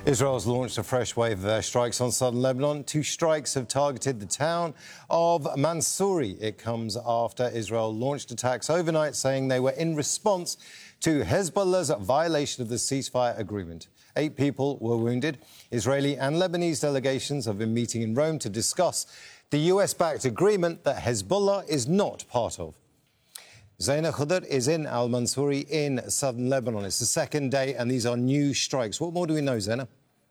Israel's launched a fresh wave of airstrikes on southern Lebanon. 2 strikes have targeted the town of Mansouri. It comes after Israel launched attacks overnight, saying they were in response to Hezbollah's violation of the ceasefire agreement. 8 people were wounded. Israeli and Lebanese delegations have been meeting in Rome to discuss the US-backed agreement that Hezbollah is not part of. Zaina Khudr is in Al-Mansouri in southern Lebanon. It's the second day and these are new strikes. What more do we know, Zaina?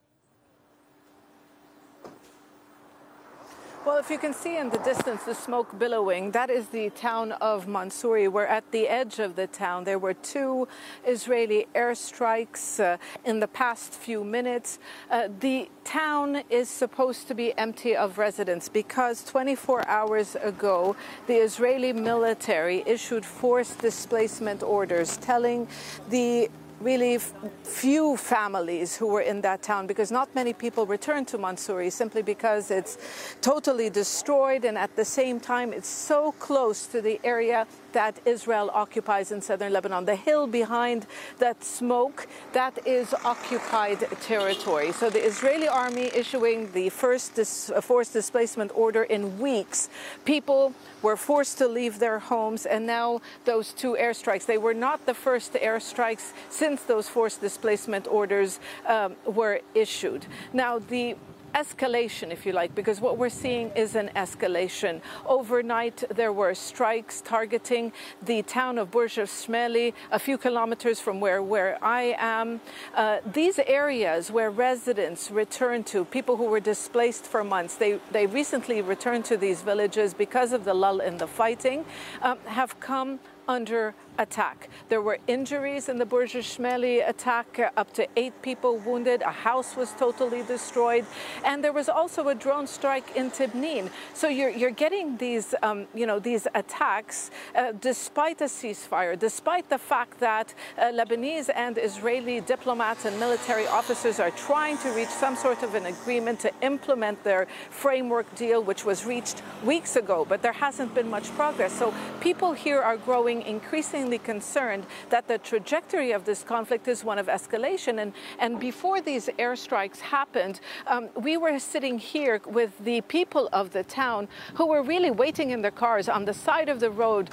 Well, if you can see in the distance the smoke billowing, that is the town of Mansouri. We're at the edge of the town. There were 2 Israeli airstrikes in the past few minutes. The town is supposed to be empty of residents because 24 hours ago, the Israeli military issued forced displacement orders telling the really few families who were in that town, because not many people returned to Mansouri simply because it's totally destroyed, and at the same time it's so close to the area that Israel occupies in southern Lebanon. The hill behind that smoke, that is occupied territory. So the Israeli army issuing the first forced displacement order in weeks. People were forced to leave their homes, and now those 2 airstrikes. They were not the first airstrikes since those forced displacement orders were issued. Now, the escalation, if you like, because what we're seeing is an escalation. Overnight, there were strikes targeting the town of Burj al-Shmeli, a few kilometers from where I am. These areas where residents return to, people who were displaced for months, they recently returned to these villages because of the lull in the fighting, have come under attack. There were injuries in the Burj al-Shmeli attack, up to 8 people wounded, a house was totally destroyed, and there was also a drone strike in Tibnin. So you're getting these, these attacks despite a ceasefire, despite the fact that Lebanese and Israeli diplomats and military officers are trying to reach some sort of an agreement to implement their framework deal, which was reached weeks ago, but there hasn't been much progress. So people here are growing increasingly concerned that the trajectory of this conflict is one of escalation. And before these airstrikes happened, we were sitting here with the people of the town who were really waiting in their cars on the side of the road,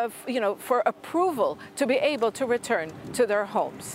for approval to be able to return to their homes.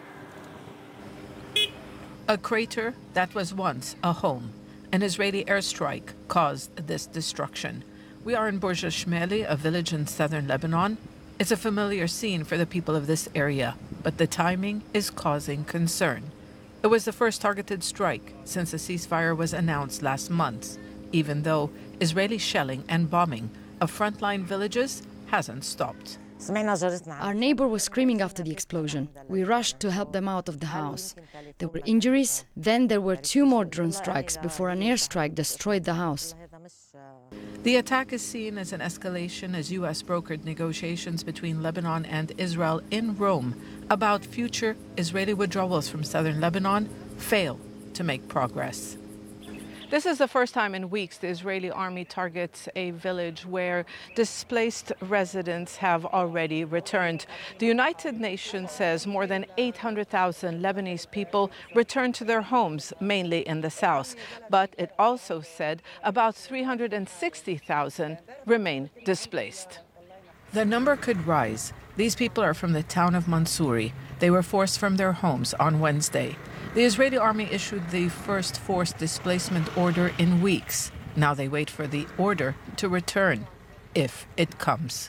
A crater that was once a home. An Israeli airstrike caused this destruction. We are in Burj al-Shmeli, a village in southern Lebanon. It's a familiar scene for the people of this area, but the timing is causing concern. It was the first targeted strike since a ceasefire was announced last month, even though Israeli shelling and bombing of frontline villages hasn't stopped. Our neighbor was screaming after the explosion. We rushed to help them out of the house. There were injuries, then there were 2 more drone strikes before an airstrike destroyed the house. The attack is seen as an escalation as U.S. brokered negotiations between Lebanon and Israel in Rome about future Israeli withdrawals from southern Lebanon fail to make progress. This is the first time in weeks the Israeli army targets a village where displaced residents have already returned. The United Nations says more than 800,000 Lebanese people returned to their homes, mainly in the south. But it also said about 360,000 remain displaced. The number could rise. These people are from the town of Mansouri. They were forced from their homes on Wednesday. The Israeli army issued the first forced displacement order in weeks. Now they wait for the order to return, if it comes.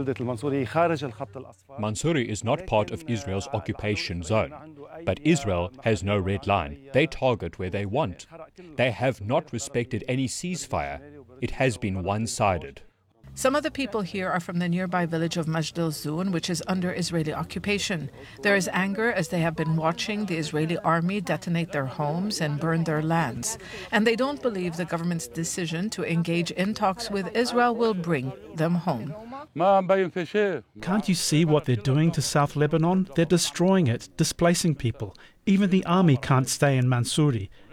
Mansouri is not part of Israel's occupation zone, but Israel has no red line. They target where they want. They have not respected any ceasefire. It has been one-sided. Some of the people here are from the nearby village of Majd al-Zoun, which is under Israeli occupation. There is anger as they have been watching the Israeli army detonate their homes and burn their lands. And they don't believe the government's decision to engage in talks with Israel will bring them home. Can't you see what they're doing to South Lebanon? They're destroying it, displacing people. Even the army can't stay in Mansouri.